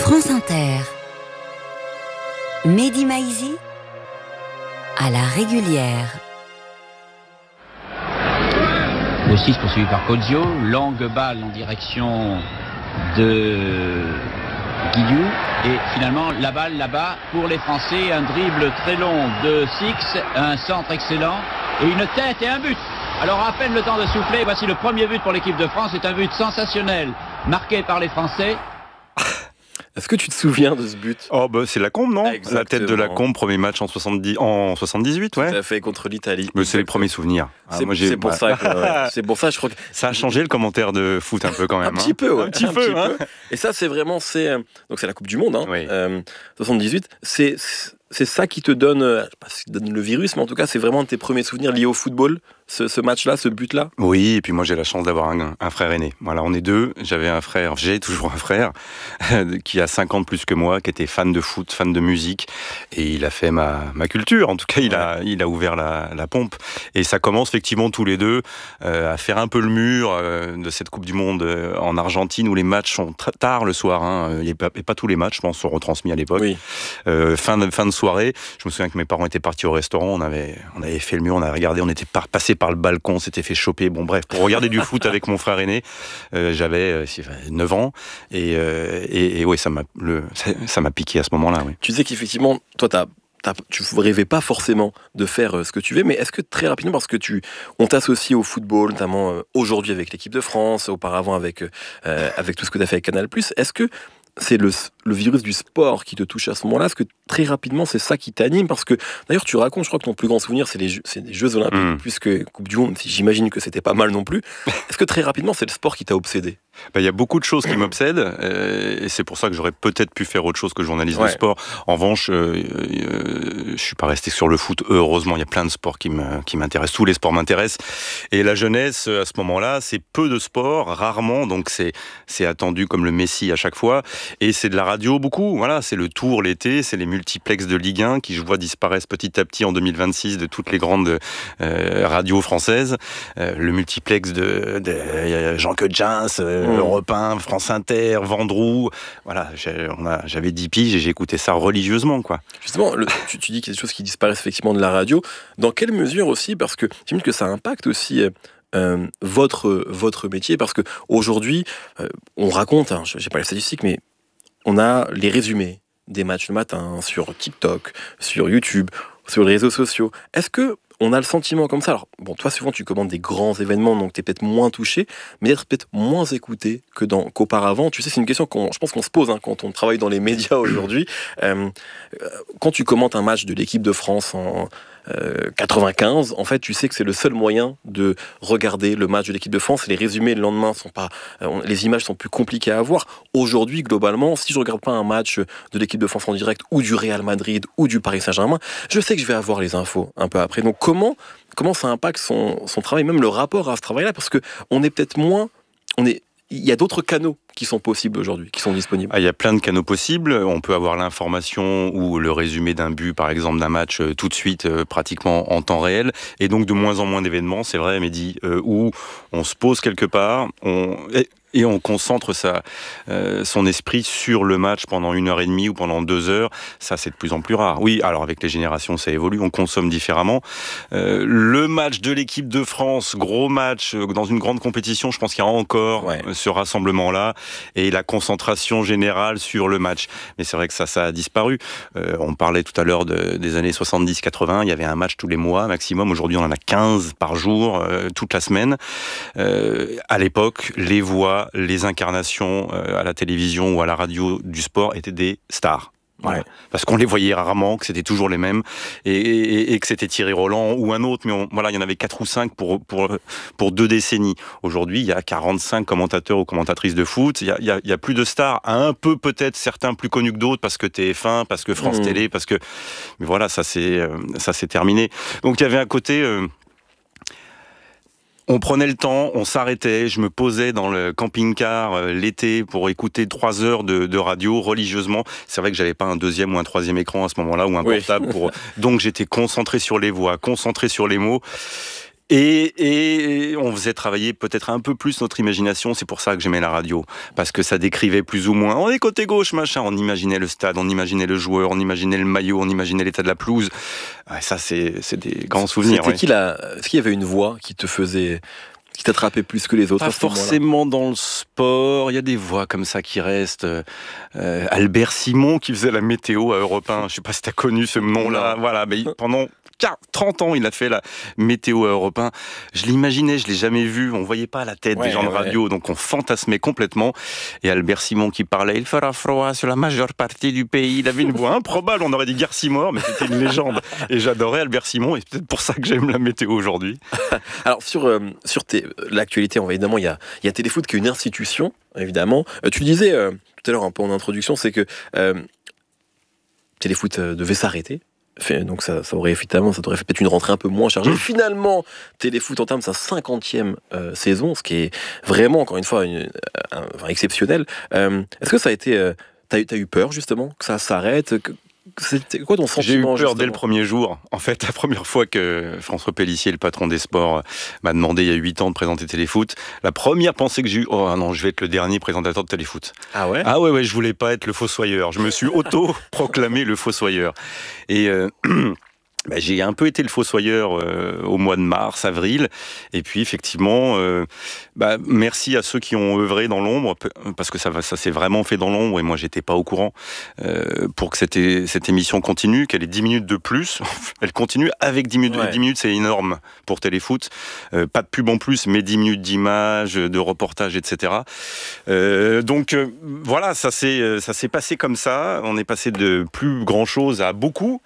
France Inter. Mehdi Maizi à la régulière. Le 6 poursuivi par Kozio, longue balle en direction de Guillou et finalement la balle là-bas pour les Français, un dribble très long de Six, un centre excellent et une tête et un but. Alors à peine le temps de souffler, voici le premier but pour l'équipe de France, c'est un but sensationnel marqué par les Français. Est-ce que tu te souviens de ce but ? Oh bah c'est Lacombe, non ? Exactement. La tête de Lacombe, premier match en 78, ouais. Tout à fait, contre l'Italie. Mais c'est les premiers souvenirs. C'est pour ça, je crois que ça a changé le commentaire de foot un peu quand même. un petit peu. Hein. Et ça, c'est vraiment, donc c'est la Coupe du Monde, hein, Oui. 78. C'est ça qui te donne, je sais pas si ça donne le virus, mais en tout cas, c'est vraiment tes premiers souvenirs liés au football, ce match-là, ce but-là. Oui, et puis moi j'ai la chance d'avoir un frère aîné. Voilà, on est deux. J'ai toujours un frère qui a 5 ans de plus que moi, qui était fan de foot, fan de musique, et il a fait ma culture. En tout cas, il a ouvert la pompe. Et ça commence effectivement tous les deux à faire un peu le mur de cette Coupe du Monde en Argentine où les matchs sont tard le soir. Hein, et pas tous les matchs, je pense, sont retransmis à l'époque. Oui. Fin de soirée, je me souviens que mes parents étaient partis au restaurant, on avait fait le mur, on avait regardé, on était passé par le balcon, on s'était fait choper. Bon bref, pour regarder du foot avec mon frère aîné, j'avais 9 ans et ouais, ça m'a piqué à ce moment-là. Oui. Tu sais qu'effectivement, toi, tu ne rêvais pas forcément de faire ce que tu veux, mais est-ce que très rapidement, parce que on t'associe au football, notamment aujourd'hui avec l'équipe de France, auparavant avec tout ce que tu as fait avec Canal+, est-ce que c'est le virus du sport qui te touche à ce moment-là? Est-ce que très rapidement, c'est ça qui t'anime? Parce que, d'ailleurs, tu racontes, je crois que ton plus grand souvenir, c'est les Jeux Olympiques, plus que Coupe du Monde. J'imagine que c'était pas mal non plus. Est-ce que très rapidement, c'est le sport qui t'a obsédé? Il y a beaucoup de choses qui m'obsèdent, et c'est pour ça que j'aurais peut-être pu faire autre chose que journaliste de sport. En revanche, je suis pas resté sur le foot. Heureusement, il y a plein de sports qui m'intéressent. Tous les sports m'intéressent. Et la jeunesse, à ce moment-là, c'est peu de sport, rarement. Donc c'est attendu comme le Messi à chaque fois. Et c'est de la radio beaucoup. Voilà, c'est le Tour l'été, c'est les multiplex de Ligue 1 qui, je vois, disparaissent petit à petit en 2026 de toutes les grandes radios françaises. Le multiplex de Jean Queudjins, Europe 1, France Inter, Vendroux. Voilà, j'avais 10 piges et j'écoutais ça religieusement, quoi. Justement, tu dis qu'il y a des choses qui disparaissent effectivement de la radio. Dans quelle mesure aussi? Parce que j'imagine que ça impacte aussi votre métier, parce que aujourd'hui, on raconte, je n'ai pas les statistiques, mais on a les résumés des matchs le matin sur TikTok, sur YouTube, sur les réseaux sociaux. Est-ce que on a le sentiment comme ça? Alors, bon, toi, souvent, tu commandes des grands événements, donc tu es peut-être moins touché, mais d'être peut-être moins écouté qu'auparavant. Tu sais, c'est une question je pense qu'on se pose quand on travaille dans les médias aujourd'hui. Quand tu commentes un match de l'équipe de France en 95, en fait, tu sais que c'est le seul moyen de regarder le match de l'équipe de France. Les résumés le lendemain les images sont plus compliquées à voir. Aujourd'hui, globalement, si je regarde pas un match de l'équipe de France en direct ou du Real Madrid ou du Paris Saint-Germain, je sais que je vais avoir les infos un peu après. Donc, comment ça impacte son travail, même le rapport à ce travail-là, parce que on est peut-être moins, il y a d'autres canaux qui sont possibles aujourd'hui, qui sont disponibles. Il y a plein de canaux possibles. On peut avoir l'information ou le résumé d'un but, par exemple, d'un match tout de suite, pratiquement en temps réel. Et donc, de moins en moins d'événements, c'est vrai, Mehdi, où on se pose quelque part, et on concentre son esprit sur le match pendant 1h30 ou pendant 2 heures. Ça, c'est de plus en plus rare. Oui, alors avec les générations, ça évolue, on consomme différemment. Le match de l'équipe de France, gros match, dans une grande compétition, je pense qu'il y a encore ce rassemblement-là et la concentration générale sur le match. Mais c'est vrai que ça a disparu. On parlait tout à l'heure des années 70-80, il y avait un match tous les mois maximum. Aujourd'hui, on en a 15 par jour, toute la semaine. À l'époque, les voix, les incarnations à la télévision ou à la radio du sport étaient des stars. Voilà. Parce qu'on les voyait rarement, que c'était toujours les mêmes, et que c'était Thierry Roland ou un autre, mais il y en avait 4 ou 5 pour 2 décennies. Aujourd'hui, il y a 45 commentateurs ou commentatrices de foot, il y a plus de stars, un peu peut-être certains plus connus que d'autres, parce que TF1, parce que France Télé, mais voilà, ça c'est terminé. Donc il y avait un côté... On prenait le temps, on s'arrêtait, je me posais dans le camping-car l'été pour écouter 3 heures de radio religieusement. C'est vrai que j'avais pas un 2e ou un 3e écran à ce moment-là, ou un portable. Donc j'étais concentré sur les voix, concentré sur les mots. Et on faisait travailler peut-être un peu plus notre imagination, c'est pour ça que j'aimais la radio, parce que ça décrivait plus ou moins, on est côté gauche, machin, on imaginait le stade, on imaginait le joueur, on imaginait le maillot, on imaginait l'état de la pelouse. Ouais, ça, c'est des grands souvenirs. Est-ce qu'il y avait une voix qui t'attrapait plus que les autres? Pas forcément dans le sport, il y a des voix comme ça qui restent. Albert Simon qui faisait la météo à Europe 1, je sais pas si tu as connu ce nom-là, voilà, mais pendant 30 ans, il a fait la météo à Europe 1. Je l'imaginais, je l'ai jamais vu. On voyait pas la tête des gens de radio, donc on fantasmait complètement. Et Albert Simon qui parlait, il fera froid sur la majeure partie du pays. Il avait une voix improbable. On aurait dit Garcimore, mais c'était une légende. Et j'adorais Albert Simon, et c'est peut-être pour ça que j'aime la météo aujourd'hui. Alors sur l'actualité, évidemment, il y a Téléfoot qui est une institution, évidemment. Tu le disais tout à l'heure un peu en introduction, c'est que Téléfoot devait s'arrêter. Donc ça aurait fait peut-être une rentrée un peu moins chargée. Finalement, Téléfoot entame sa 50e saison, ce qui est vraiment, encore une fois, exceptionnel. Est-ce que ça a été... T'as eu peur, justement, que ça s'arrête? C'était quoi ton sentiment? J'ai eu peur justement dès le premier jour. En fait, la première fois que François Pélissier, le patron des sports, m'a demandé il y a 8 ans de présenter Téléfoot, la première pensée que j'ai eue, oh non, je vais être le dernier présentateur de Téléfoot. Ah ouais? Ah ouais, je voulais pas être le fossoyeur. Je me suis auto-proclamé le fossoyeur. Et... j'ai un peu été le fossoyeur au mois de mars, avril, et puis effectivement, merci à ceux qui ont œuvré dans l'ombre, parce que ça s'est vraiment fait dans l'ombre, et moi j'étais pas au courant, pour que cette émission continue, qu'elle ait 10 minutes de plus, elle continue avec 10 minutes, ouais. 10 minutes c'est énorme pour Téléfoot, pas de pub en plus, mais 10 minutes d'images, de reportages, etc. Donc voilà, ça s'est passé comme ça, on est passé de plus grand chose à beaucoup,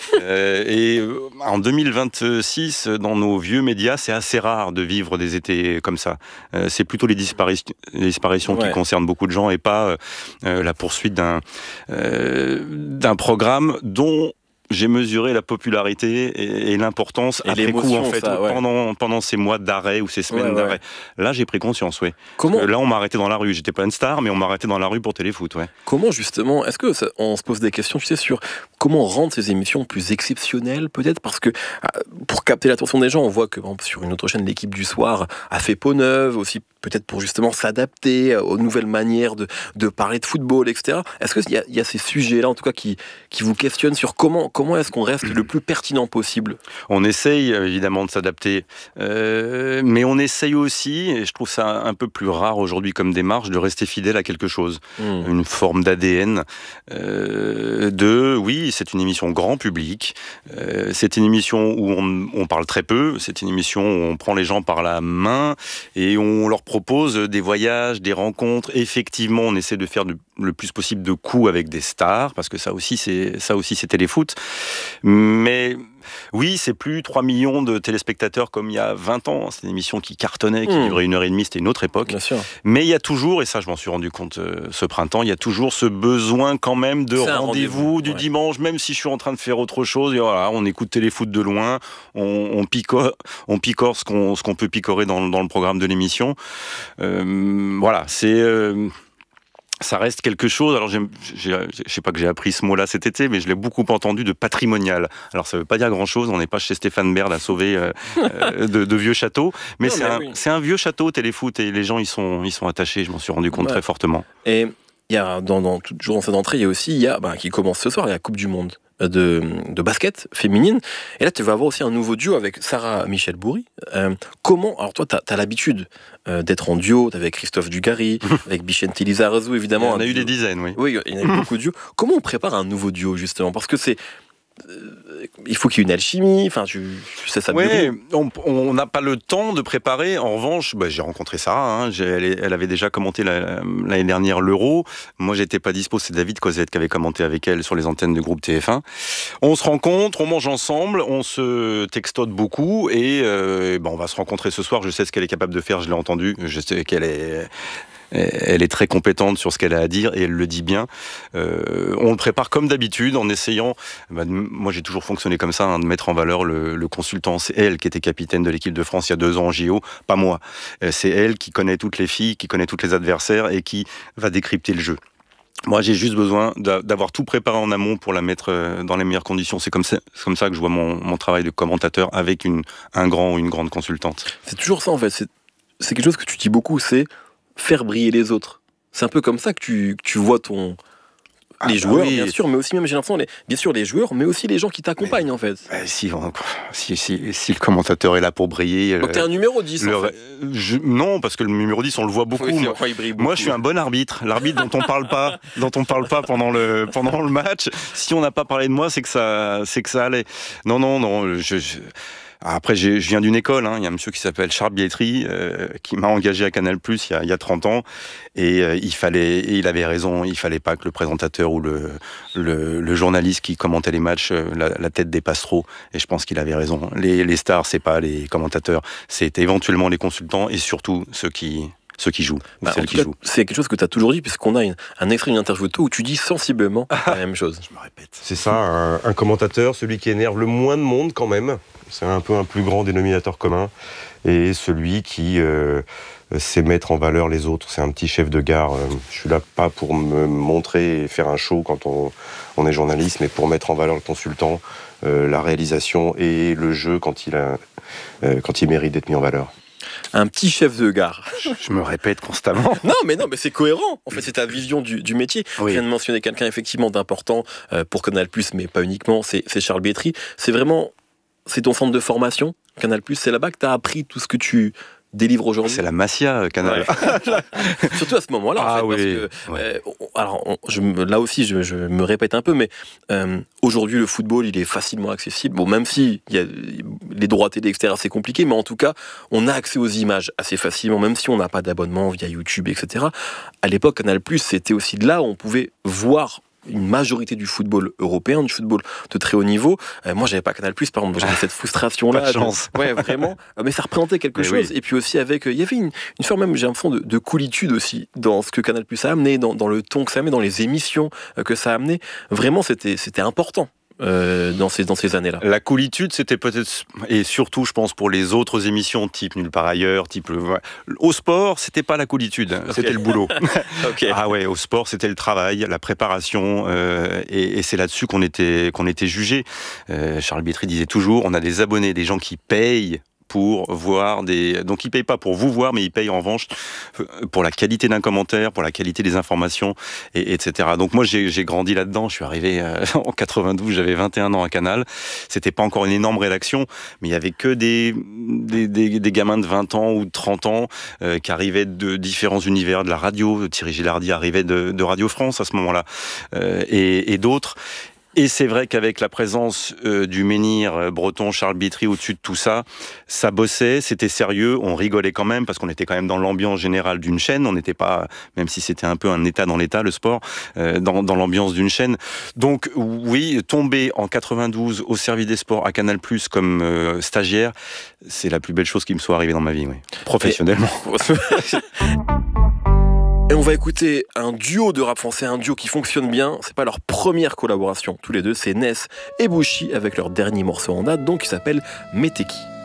et en 2026, dans nos vieux médias, c'est assez rare de vivre des étés comme ça. C'est plutôt les disparitions qui concernent beaucoup de gens et pas la poursuite d'un programme dont j'ai mesuré la popularité et l'importance et après coup, en fait, pendant ces mois d'arrêt ou ces semaines d'arrêt. Là, j'ai pris conscience, Comment ? Là, on m'a arrêté dans la rue. J'étais pas une star, mais on m'a arrêté dans la rue pour Téléfoot, Comment, justement, est-ce que on se pose des questions, tu sais, sur comment rendre ces émissions plus exceptionnelles, peut-être? Parce que, pour capter l'attention des gens, on voit que, par exemple, sur une autre chaîne, l'équipe du soir a fait peau neuve, aussi peut-être pour justement s'adapter aux nouvelles manières de parler de football, etc. Est-ce qu'il y a ces sujets-là, en tout cas, qui vous questionnent sur comment est-ce qu'on reste le plus pertinent possible? On essaye évidemment de s'adapter, mais on essaye aussi, et je trouve ça un peu plus rare aujourd'hui comme démarche, de rester fidèle à quelque chose, une forme d'ADN. Oui, c'est une émission grand public, c'est une émission où on parle très peu, c'est une émission où on prend les gens par la main et on leur propose des voyages, des rencontres. Effectivement, on essaie de faire le plus possible de coups avec des stars, parce que ça aussi c'est Téléfoot. Mais oui, c'est plus 3 millions de téléspectateurs comme il y a 20 ans. C'est une émission qui cartonnait, qui durait 1h30, c'était une autre époque. Bien sûr. Mais il y a toujours, et ça je m'en suis rendu compte ce printemps, il y a toujours ce besoin quand même de rendez-vous du dimanche, même si je suis en train de faire autre chose. Et voilà, on écoute Téléfoot de loin, on picore ce qu'on peut picorer dans le programme de l'émission. Voilà, ça reste quelque chose, alors je sais pas que j'ai appris ce mot-là cet été, mais je l'ai beaucoup entendu, de patrimonial. Alors ça veut pas dire grand-chose, on n'est pas chez Stéphane Baird à sauver de vieux châteaux, mais c'est un vieux château Téléfoot, et les gens y sont attachés, je m'en suis rendu compte très fortement. Et il y a toujours dans cette entrée, il y a aussi, qui commence ce soir, il y a la Coupe du Monde de basket féminine, et là tu vas avoir aussi un nouveau duo avec Sarah Michel-Bouri. Alors toi t'as l'habitude d'être en duo avec Christophe Dugarry, avec Bichente Lizarazu, évidemment. On a eu des dizaines, oui, il y en a eu beaucoup de duos. Comment on prépare un nouveau duo, justement? Parce que il faut qu'il y ait une alchimie, enfin tu sais ça. Oui, on n'a pas le temps de préparer. En revanche, j'ai rencontré Sarah, elle avait déjà commenté l'année dernière l'Euro. Moi j'étais pas dispo, c'est David Cosette qui avait commenté avec elle sur les antennes du groupe TF1. On se rencontre, on mange ensemble, on se textote beaucoup, et on va se rencontrer ce soir. Je sais ce qu'elle est capable de faire, je l'ai entendu, je sais elle est très compétente sur ce qu'elle a à dire, et elle le dit bien. On le prépare comme d'habitude, en essayant, moi j'ai toujours fonctionné comme ça, de mettre en valeur le consultant. C'est elle qui était capitaine de l'équipe de France il y a 2 ans en JO, pas moi. C'est elle qui connaît toutes les filles, qui connaît tous les adversaires, et qui va décrypter le jeu. Moi, j'ai juste besoin d'avoir tout préparé en amont pour la mettre dans les meilleures conditions. C'est comme ça que je vois mon travail de commentateur avec un grand ou une grande consultante. C'est toujours ça, en fait. C'est quelque chose que tu dis beaucoup, c'est faire briller les autres. C'est un peu comme ça que tu vois les joueurs, bien sûr, mais aussi, même j'ai l'impression, bien sûr les joueurs, mais aussi les gens qui t'accompagnent, en fait. Si le commentateur est là pour briller... Donc t'es un numéro 10, en fait. Non, parce que le numéro 10, on le voit beaucoup. Oui, il brille beaucoup. Moi, je suis un bon arbitre. L'arbitre dont on parle pas pendant le match. Si on n'a pas parlé de moi, c'est que ça allait. Non, Après, je viens d'une école, il y a un monsieur qui s'appelle Charles Bietri, qui m'a engagé à Canal+ il y a 30 ans, et il avait raison, il fallait pas que le présentateur ou le journaliste qui commentait les matchs, la tête dépasse trop, et je pense qu'il avait raison. Les stars, c'est pas les commentateurs, c'est éventuellement les consultants, et surtout ceux qui jouent, celles qui jouent. C'est quelque chose que tu as toujours dit, puisqu'on a un extrait d'une interview de toi où tu dis sensiblement la même chose. Je me répète. C'est ça, un commentateur, celui qui énerve le moins de monde quand même. C'est un peu un plus grand dénominateur commun. Et celui qui sait mettre en valeur les autres. C'est un petit chef de gare. Je suis là pas pour me montrer et faire un show quand on est journaliste, mais pour mettre en valeur le consultant, la réalisation et le jeu quand il mérite d'être mis en valeur. Un petit chef de gare. Je me répète constamment. Non, mais c'est cohérent. En fait, c'est ta vision du métier. Oui. Je viens de mentionner quelqu'un effectivement d'important pour Canal+, mais pas uniquement. C'est Charles Bietri. C'est ton centre de formation, Canal+. C'est là-bas que tu as appris tout ce que tu délivres aujourd'hui. C'est la Masia, Canal. Ouais. Surtout à ce moment-là, en fait, parce que là aussi, je me répète un peu, mais aujourd'hui, le football, il est facilement accessible. Bon, même si il y a les droits télé, etc., c'est compliqué, mais en tout cas, on a accès aux images assez facilement, même si on n'a pas d'abonnement via YouTube, etc. À l'époque, Canal+, c'était aussi de là où on pouvait voir une majorité du football européen, du football de très haut niveau. Moi, j'avais pas Canal+, par exemple, j'avais cette frustration-là. Pas de chance. Ouais, vraiment. Mais ça représentait quelque chose. Oui. Et puis aussi il y avait une forme même, j'ai l'impression, de coolitude aussi dans ce que Canal+ a amené, dans le ton que ça amenait, dans les émissions que ça a amené. Vraiment, c'était important. Dans ces années-là. La coolitude, c'était peut-être, et surtout, je pense, pour les autres émissions, type Nulle part ailleurs, au sport, c'était pas la coolitude, okay. C'était le boulot. Okay. Ah ouais, au sport, c'était le travail, la préparation, et c'est là-dessus qu'on était jugé. Charles Bietri disait toujours, on a des abonnés, des gens qui payent pour voir donc ils payent pas pour vous voir, mais ils payent en revanche pour la qualité d'un commentaire, pour la qualité des informations, etc. Donc moi j'ai grandi là-dedans. Je suis arrivé en 92, j'avais 21 ans à Canal. C'était pas encore une énorme rédaction, mais il y avait que des gamins de 20 ans ou de 30 ans qui arrivaient de différents univers de la radio. Thierry Gilardi arrivait de Radio France à ce moment-là, et d'autres. Et c'est vrai qu'avec la présence du menhir breton Charles Bietri au-dessus de tout ça, ça bossait, c'était sérieux, on rigolait quand même, parce qu'on était quand même dans l'ambiance générale d'une chaîne, on n'était pas, même si c'était un peu un état dans l'état, le sport, dans l'ambiance d'une chaîne. Donc oui, tomber en 92 au service des sports à Canal+, comme stagiaire, c'est la plus belle chose qui me soit arrivée dans ma vie, oui. Professionnellement. Et on va écouter un duo de rap français, un duo qui fonctionne bien. C'est pas leur première collaboration, tous les deux, c'est Ness et Bouchy avec leur dernier morceau en date, donc qui s'appelle Meteki.